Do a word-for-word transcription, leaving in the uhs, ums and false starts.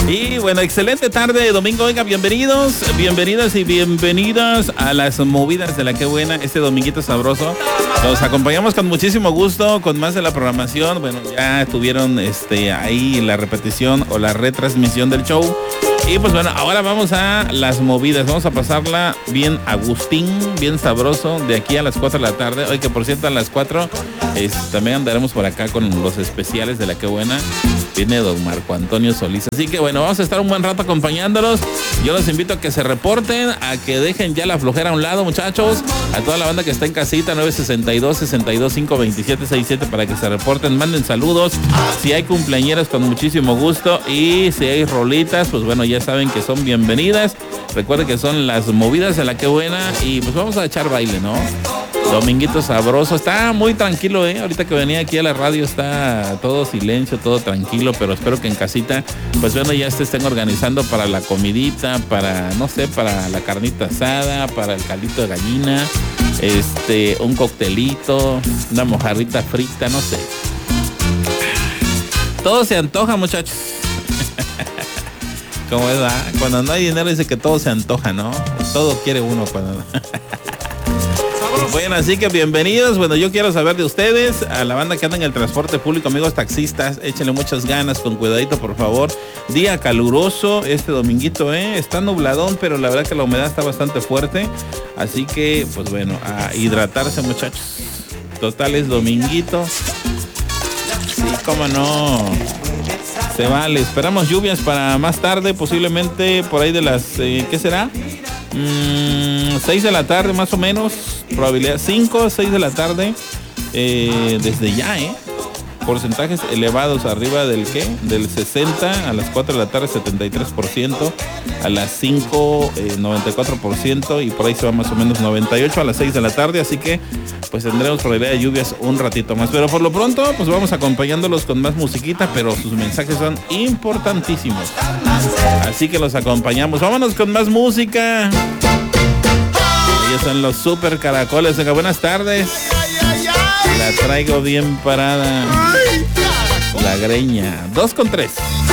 Y bueno, excelente tarde de domingo. Oiga, bienvenidos, bienvenidas y bienvenidas a las movidas de la que buena, este dominguito sabroso. Los acompañamos con muchísimo gusto, con más de la programación. Bueno, ya tuvieron este, ahí la repetición o la retransmisión del show. Y pues bueno, ahora vamos a las movidas. Vamos a pasarla bien Agustín, bien sabroso, de aquí a las cuatro de la tarde. Hoy que por cierto a las cuatro es, también andaremos por acá con los especiales de la que buena. Viene don Marco Antonio Solís. Así que bueno, vamos a estar un buen rato acompañándolos. Yo los invito a que se reporten, a que dejen ya la flojera a un lado, muchachos. A toda la banda que está en casita, nueve sesenta y dos, sesenta y dos, cinco veintisiete, sesenta y siete, para que se reporten, manden saludos. Si hay cumpleañeros, con muchísimo gusto. Y si hay rolitas, pues bueno, ya saben que son bienvenidas. Recuerden que son las movidas de la que buena. Y pues vamos a echar baile, ¿no? Dominguito sabroso. Está muy tranquilo, ¿eh? Ahorita que venía aquí a la radio está todo silencio, todo tranquilo, pero espero que en casita, pues bueno, ya se estén organizando para la comidita, para, no sé, para la carnita asada, para el caldito de gallina, este, un coctelito, una mojarrita frita, no sé. Todo se antoja, muchachos. Como es, ¿verdad? Cuando no hay dinero dice que todo se antoja, ¿no? Todo quiere uno cuando... Bueno, así que bienvenidos. Bueno, yo quiero saber de ustedes, a la banda que anda en el transporte público, amigos taxistas, échenle muchas ganas, con cuidadito, por favor. Día caluroso este dominguito, ¿eh? Está nubladón, pero la verdad que la humedad está bastante fuerte. Así que, pues bueno, a hidratarse, muchachos. Total, es dominguito. Sí, cómo no. Se vale. Esperamos lluvias para más tarde, posiblemente por ahí de las, eh, ¿qué será? Mm, seis de la tarde más o menos, probabilidad cinco, seis de la tarde, eh, desde ya, ¿eh? Porcentajes elevados, arriba del ¿qué? Del sesenta, a las cuatro de la tarde setenta y tres por ciento, a las cinco eh, noventa y cuatro por ciento y por ahí se va más o menos noventa y ocho a las seis de la tarde, así que pues tendremos probabilidad de lluvias un ratito más, pero por lo pronto pues vamos acompañándolos con más musiquita, pero sus mensajes son importantísimos, así que los acompañamos. Vámonos con más música. Ellos son los Super Caracoles. Venga, buenas tardes. La traigo bien parada. La greña. Dos con tres.